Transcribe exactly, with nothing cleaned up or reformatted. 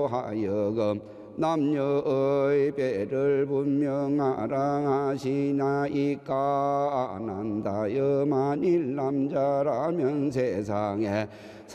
하여금 남녀의 배를 분명하라 하시나이까. 난다여 만일 남자라면 세상에